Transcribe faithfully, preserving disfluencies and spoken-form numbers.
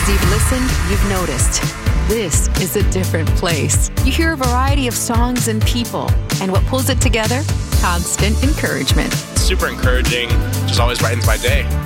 As you've listened, you've noticed. This is a different place. You hear a variety of songs and people, and what pulls it together? Constant encouragement. Super encouraging, just always brightens my day.